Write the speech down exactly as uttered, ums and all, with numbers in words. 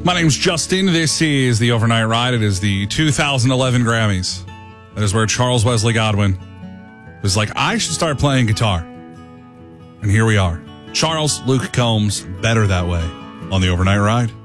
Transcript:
My name's Justin. This is the Overnight Ride. It is the two thousand eleven Grammys. That is where Charles Wesley Godwin was like, I should start playing guitar. And here we are. Charles Luke Combs, Better That Way, on the Overnight Ride.